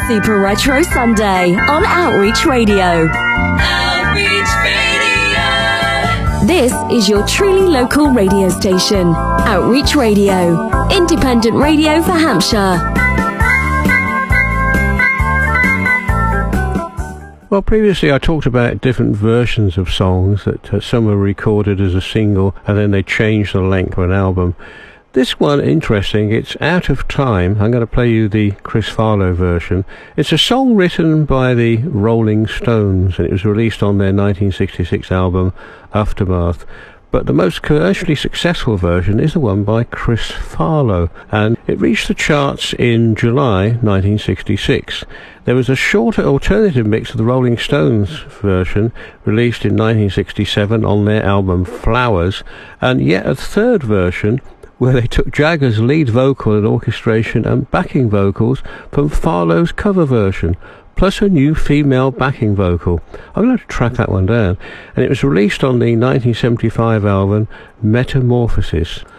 Super Retro Sunday on Outreach Radio. Outreach Radio. This is your truly local radio station. Outreach Radio. Independent radio for Hampshire. Well, previously I talked about different versions of songs that some were recorded as a single and then they changed the length of an album. This one, interesting, it's Out of Time. I'm going to play you the Chris Farlowe version. It's a song written by the Rolling Stones and it was released on their 1966 album Aftermath. But the most commercially successful version is the one by Chris Farlowe, and it reached the charts in July 1966. There was a shorter alternative mix of the Rolling Stones version released in 1967 on their album Flowers, and yet a third version where they took Jagger's lead vocal and orchestration and backing vocals from Farlowe's cover version, plus a new female backing vocal. I'm going to track that one down. And it was released on the 1975 album Metamorphosis.